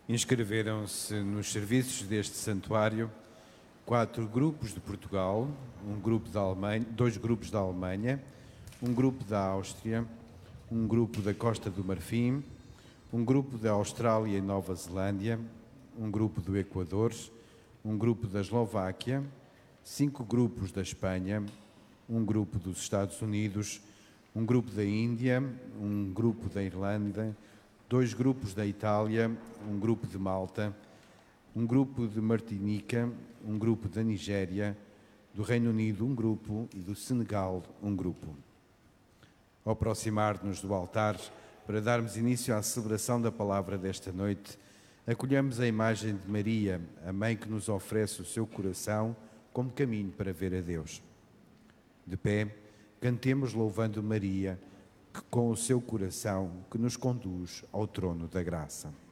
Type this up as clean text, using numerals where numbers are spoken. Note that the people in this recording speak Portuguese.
Inscreveram-se nos serviços deste santuário 4 grupos de Portugal, dois grupos da Alemanha, um grupo da Áustria, um grupo da Costa do Marfim, um grupo da Austrália e Nova Zelândia, um grupo do Equador, um grupo da Eslováquia, 5 grupos da Espanha, um grupo dos Estados Unidos, um grupo da Índia, um grupo da Irlanda, 2 grupos da Itália, um grupo de Malta, um grupo de Martinica, um grupo da Nigéria, do Reino Unido um grupo e do Senegal um grupo. Ao aproximar-nos do altar para darmos início à celebração da palavra desta noite, acolhemos a imagem de Maria, a mãe que nos oferece o seu coração como caminho para ver a Deus. De pé, cantemos louvando Maria, que com o seu coração que nos conduz ao trono da graça.